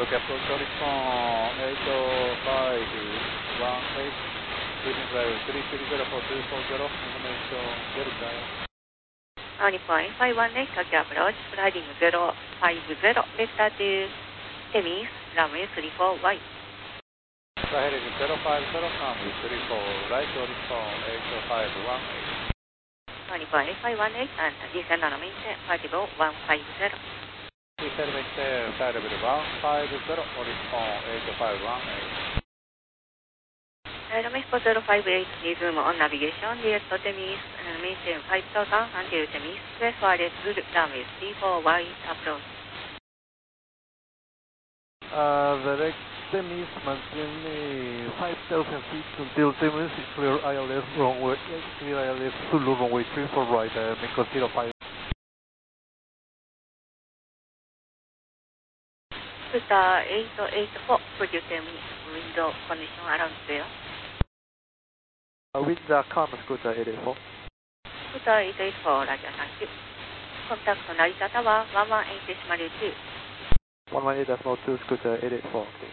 Tokyo approach to respond 80518, leading driver 330 for 240, information Delta. Nippon 518 Tokyo approach, sliding 050, vector to Temis, runway 34Y. Heading 050, runway 34, right to respond 80518. Nippon 518 and descend on maintain, vertical 150. Descend maintain, flight level 150, respond 80518. Mexico 058, resume on navigation, DS to Temis, maintain 5000 until Temis, press wireless good, runway 34Y approach. Direct Temis, maintain 5000 feet until Temis, clear ILS runway, clear ILS Zulu runway 34 right, Mexico 05. Scooter 884, could you tell me window condition around there? With the calm Scooter 884. Scooter 884, Roger, thank you. Contact Narita Tower 118.2. 118.2, Scooter 884, please.